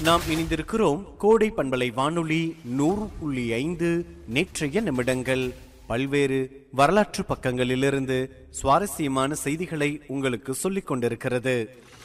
நாம் இணைந்திருக்கிறோம் கோடை பண்பலை வானொலி 100.5 நேற்றைய நிமிடங்கள். பல்வேறு வரலாற்று பக்கங்களிலிருந்து சுவாரஸ்யமான செய்திகளை உங்களுக்கு சொல்லிக் கொண்டிருக்கிறது.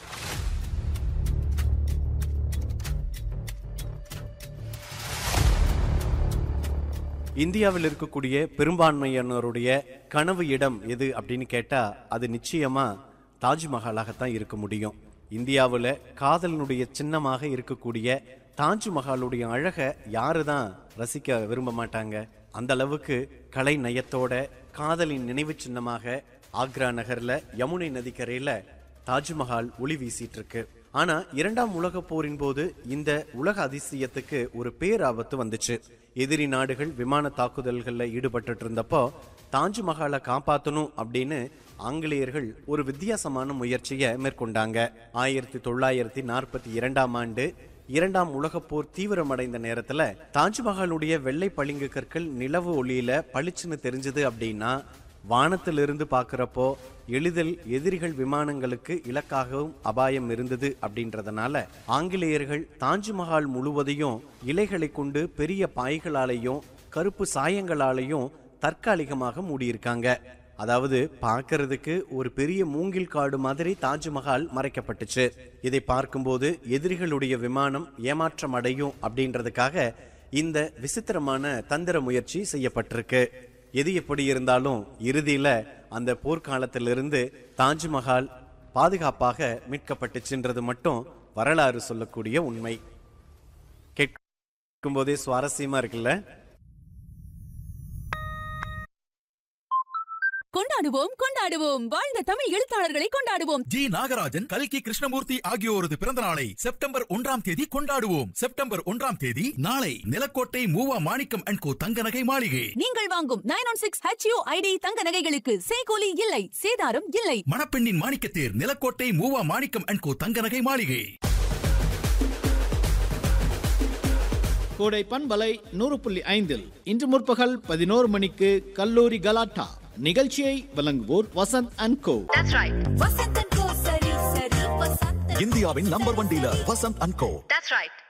இந்தியாவில் இருக்கக்கூடிய பெரும்பான்மையினருடைய கனவு இடம் எது அப்படின்னு கேட்டா அது நிச்சயமா தாஜ்மஹாலாகத்தான் இருக்க முடியும். இந்தியாவில் காதலினுடைய சின்னமாக இருக்கக்கூடிய தாஜ்மஹாலுடைய அழகை யாரு தான் ரசிக்க விரும்ப மாட்டாங்க? அந்த அளவுக்கு கலை நயத்தோட காதலின் நினைவு சின்னமாக ஆக்ரா நகர்ல யமுனை நதிக்கரையில தாஜ்மஹால் ஒளி வீசிட்டு இருக்கு. ஆனா 2ஆம் உலக போரின் போது இந்த உலக அதிசயத்துக்கு ஒரு பேராபத்து வந்துச்சு. எதிரி நாடுகள் விமான தாக்குதல்கள்ல ஈடுபட்டு இருந்தப்போ தாஜ்மஹாலை காப்பாற்றணும் அப்படின்னு ஆங்கிலேயர்கள் ஒரு வித்தியாசமான முயற்சியை மேற்கொண்டாங்க. 1942ஆம் ஆண்டு 2ஆம் உலக போர் தீவிரமடைந்த நேரத்துல தாஜ்மஹாலுடைய வெள்ளை பளிங்கு கற்கள் நிலவு ஒளியில பளிச்சுன்னு தெரிஞ்சது அப்படின்னா வானத்திலிருந்து பார்க்கிறப்போ எளிதில் எதிரிகள் விமானங்களுக்கு இலக்காகவும் அபாயம் இருந்தது அப்படின்றதுனால ஆங்கிலேயர்கள் தாஜ்மஹால் முழுவதையும் இலைகளை கொண்டு பெரிய பாய்களாலையும் கருப்பு சாயங்களாலையும் தற்காலிகமாக மூடியிருக்காங்க. அதாவது பார்க்கறதுக்கு ஒரு பெரிய மூங்கில் காடு மாதிரி தாஜ்மஹால் மறைக்கப்பட்டுச்சு. இதை பார்க்கும்போது எதிரிகளுடைய விமானம் ஏமாற்றம் அடையும் அப்படின்றதுக்காக இந்த விசித்திரமான தந்திர முயற்சி செய்யப்பட்டிருக்கு. எது எப்படி இருந்தாலும் இறுதியில அந்த போர்க்காலத்திலிருந்து தாஜ்மஹால் பாதுகாப்பாக மீட்கப்பட்டுச்சுன்றது மட்டும் வரலாறு சொல்லக்கூடிய உண்மை. கேட்கும் போதே சுவாரஸ்யமா இருக்குல்ல? கொண்டாடுவோம் கொண்டாடுவோம், வாழ்ந்த தமிழ் எழுத்தாளர்களை கொண்டாடுவோம். ஜி நாகராஜன், கல்கி கிருஷ்ணமூர்த்தி ஆகியோரது பிறந்த நாளை செப்டம்பர் 1ஆம் தேதி கொண்டாடுவோம். செப்டம்பர் 1ஆம் தேதி நாளை நிலக்கோட்டை மூவா மாணிக்கம் அண்ட் கோ தங்க நகை மாளிகை. நீங்கள் வாங்கும் 916 HUID தங்க நகைகளுக்கு செய்கூலி இல்லை, சேதாரம் இல்லை. மணப்பெண்ணின் மாணிக்கத்தேர் நிலக்கோட்டை மூவா மாணிக்கம் அண்ட் கோ தங்க நகை மாளிகை. கோடை பண்பலை 100.5 இன்று முற்பகல் 11 மணிக்கு கல்லூரி கலாட்டா நிகழ்ச்சியை வழங்குவோர் வசந்த் அண்ட் கோ. இந்தியாவின் number 1 dealer Vasanth and go. That's right.